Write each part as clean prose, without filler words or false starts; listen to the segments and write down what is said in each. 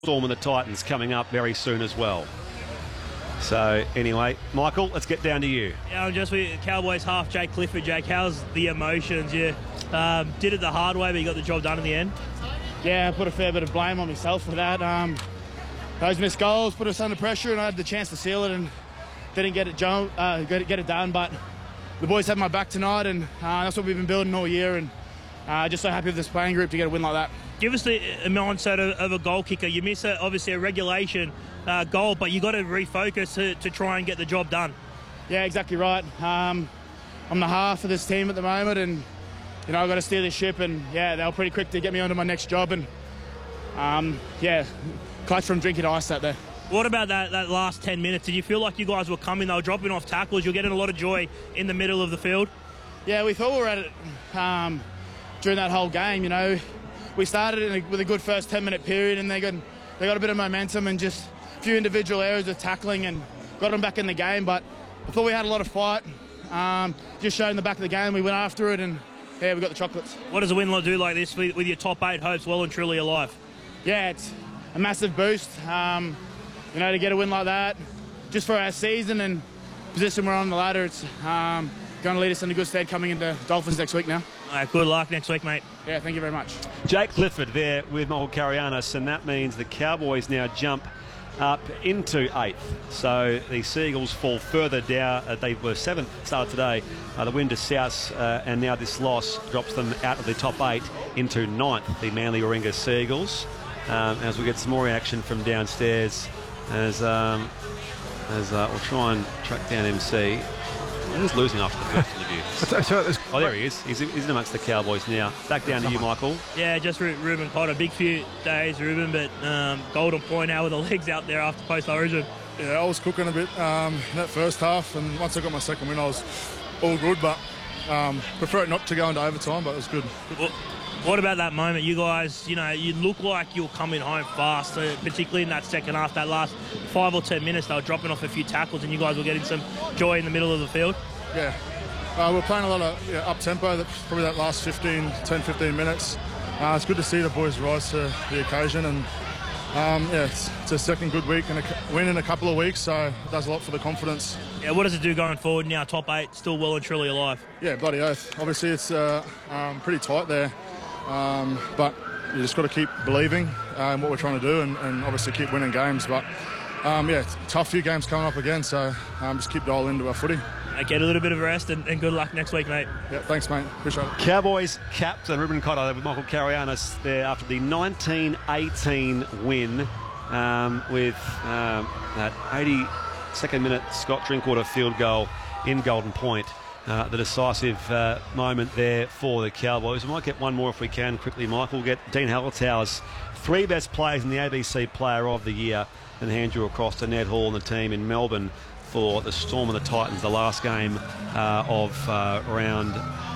Storm and the Titans coming up very soon as well. So anyway, Michael, let's get down to you. Yeah, I'm just with Cowboys half, Jake Clifford. Jake, how's the emotions? You did it the hard way, but you got the job done in the end. Yeah, I put a fair bit of blame on myself for that. Those missed goals put us under pressure, and I had the chance to seal it and didn't get it done. But the boys had my back tonight, and that's what we've been building all year. And just so happy with this playing group to get a win like that. Give us the mindset of a goal kicker. You miss obviously a regulation goal, but you got to refocus to try and get the job done. Yeah, exactly right. I'm the half of this team at the moment, and you know I've got to steer this ship. And yeah, they were pretty quick to get me onto my next job. And yeah, clutch from drinking ice out there. What about that last 10 minutes? Did you feel like you guys were coming? They were dropping off tackles. You're getting a lot of joy in the middle of the field. Yeah, we thought we were at it during that whole game. You know, we started with a good first 10-minute period, and they got a bit of momentum and just a few individual areas of tackling and got them back in the game. But I thought we had a lot of fight. Just showing the back of the game, we went after it, and yeah, we got the chocolates. What does a win do like this with your top 8 hopes well and truly alive? Yeah, it's a massive boost. You know, to get a win like that, just for our season and position we're on the ladder, it's going to lead us in a good stead coming into Dolphins next week now. All right, good luck next week, mate. Yeah, thank you very much. Jake Clifford there with Michael Carianis, and that means the Cowboys now jump up into 8th. So the Seagulls fall further down. They were 7th start today. The win to South, and now this loss drops them out of the top 8 into 9th, the Manly Warringah Seagulls. As we get some more reaction from downstairs, as we'll try and track down MC. He's losing after the first interview. Oh, there he is. He's in amongst the Cowboys now. Back down to you, Michael. Yeah, just Ruben Cotter. Big few days, Ruben, but golden point now with the legs out there after post-origin. Yeah, I was cooking a bit that first half, and once I got my second win, I was all good, but prefer it not to go into overtime, but it was good. What about that moment? You guys, you know, you look like you're coming home fast, particularly in that second half, that last 5 or 10 minutes, they were dropping off a few tackles and you guys were getting some joy in the middle of the field. Yeah. We're playing a lot of up-tempo, probably that last 10-15 minutes. It's good to see the boys rise to the occasion, and yeah, it's a second good week and a win in a couple of weeks, so it does a lot for the confidence. Yeah, what does it do going forward now? Top 8, still well and truly alive. Yeah, bloody oath. Obviously, it's pretty tight there. But you just got to keep believing in what we're trying to do, and obviously keep winning games. But yeah, tough few games coming up again, so just keep dialing into our footy. Get a little bit of rest and good luck next week, mate. Yeah, thanks, mate. Appreciate it. Cowboys captain Ruben Cotter with Michael Carianis there after the 1918 win with that 82nd minute Scott Drinkwater field goal in Golden Point. The decisive moment there for the Cowboys. We might get one more if we can quickly, Michael. We'll get Dean Hallertau's 3 best players in the ABC Player of the Year and hand you across to Ned Hall and the team in Melbourne for the Storm and the Titans, the last game of round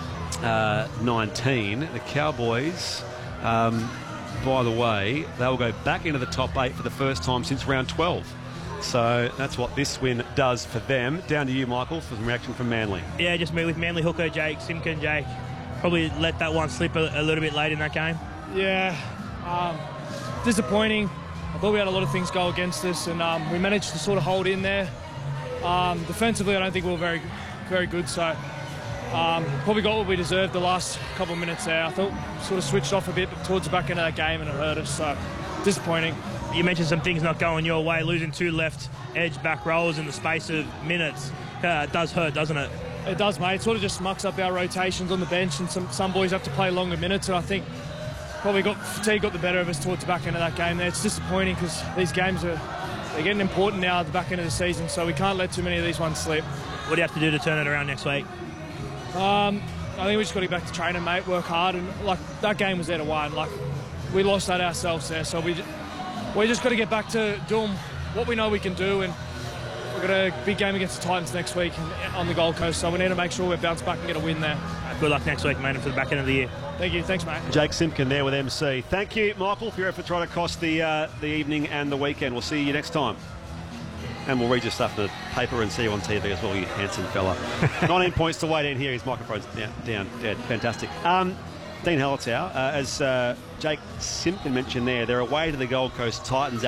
19. The Cowboys, by the way, they will go back into the top 8 for the first time since round 12. So that's what this win does for them. Down to you, Michael, for some reaction from Manly. Yeah, just me with Manly hooker Jake Simpkin. Jake probably let that one slip a little bit late in that game. Yeah, disappointing. I thought we had a lot of things go against us, and we managed to sort of hold in there. Defensively, I don't think we were very, very good, so probably got what we deserved the last couple of minutes there. I thought sort of switched off a bit towards the back end of that game, and it hurt us, so disappointing. You mentioned some things not going your way, losing 2 left edge back rows in the space of minutes. It does hurt, doesn't it? It does, mate. It sort of just mucks up our rotations on the bench, and some boys have to play longer minutes, and I think probably fatigue got the better of us towards the back end of that game there. It's disappointing because these games they're getting important now at the back end of the season, so we can't let too many of these ones slip. What do you have to do to turn it around next week? I think we just got to get back to training, mate, work hard, and like that game was there to win. Like we lost that ourselves there, so we just got to get back to doing what we know we can do, and we've got a big game against the Titans next week on the Gold Coast, so we need to make sure we bounce back and get a win there. Good luck next week, mate, and for the back end of the year. Thank you. Thanks, mate. Jake Simpkin there with MC. Thank you, Michael, for your effort trying to cross the evening and the weekend. We'll see you next time. And we'll read your stuff in the paper and see you on TV as well, you handsome fella. 19 points to wait in here. His microphone's down. Dead. Fantastic. Dean Hallertau, as Jake Simpkin mentioned there, they're away to the Gold Coast Titans